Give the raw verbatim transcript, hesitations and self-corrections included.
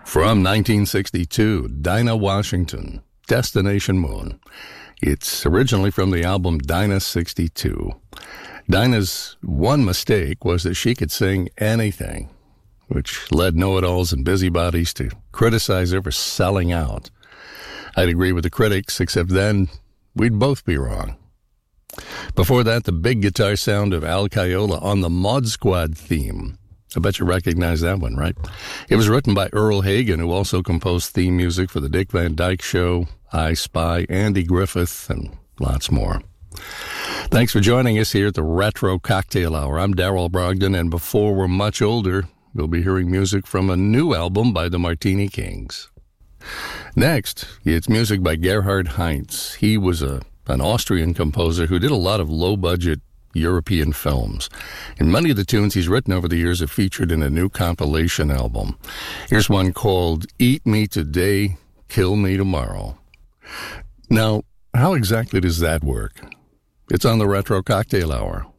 From nineteen sixty-two, Dinah Washington, Destination Moon. It's originally from the album Dinah sixty-two. Dinah's one mistake was that she could sing anything, which led know-it-alls and busybodies to criticize her for selling out. I'd agree with the critics, except then we'd both be wrong. Before that, the big guitar sound of Al Caiola on the Mod Squad theme. I bet you recognize that one, right? It was written by Earl Hagen, who also composed theme music for The Dick Van Dyke Show, I Spy, Andy Griffith, and lots more. Thanks for joining us here at the Retro Cocktail Hour. I'm Darrell Brogdon, and before we're much older, we'll be hearing music from a new album by the Martini Kings. Next, it's music by Gerhard Heinz. He was a an Austrian composer who did a lot of low-budget European films. And many of the tunes he's written over the years are featured in a new compilation album. Here's one called Eat Me Today, Kill Me Tomorrow. Now, how exactly does that work? It's on the Retro Cocktail Hour.